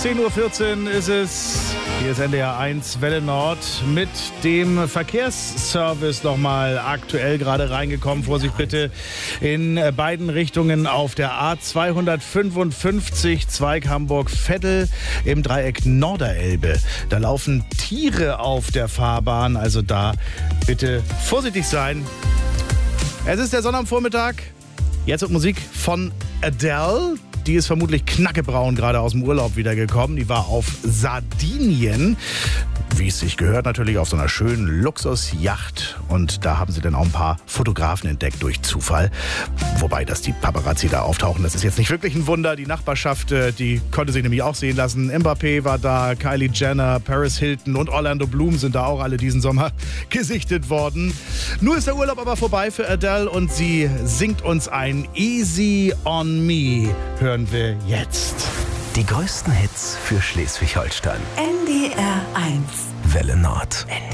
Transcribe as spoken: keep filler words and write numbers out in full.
zehn Uhr vierzehn ist es. Hier ist N D R eins Welle Nord mit dem Verkehrsservice nochmal aktuell gerade reingekommen. Vorsicht bitte in beiden Richtungen auf der A zweihundertfünfundfünfzig Zweig Hamburg-Veddel im Dreieck Norderelbe. Da laufen Tiere auf der Fahrbahn, also da bitte vorsichtig sein. Es ist der Sonnabendvormittag. Jetzt wird Musik von Adele. Die ist vermutlich knackebraun gerade aus dem Urlaub wiedergekommen. Die war auf Sardinien, wie es sich gehört, natürlich auf so einer schönen Luxusjacht. Und da haben sie dann auch ein paar Fotografen entdeckt durch Zufall. Wobei, dass die Paparazzi da auftauchen, das ist jetzt nicht wirklich ein Wunder. Die Nachbarschaft, die konnte sich nämlich auch sehen lassen. Mbappé war da, Kylie Jenner, Paris Hilton und Orlando Bloom sind da auch alle diesen Sommer gesichtet worden. Nur ist der Urlaub aber vorbei für Adele und sie singt uns ein Easy on Me. Hören wir jetzt. Die größten Hits für Schleswig-Holstein. N D R eins Welle Nord.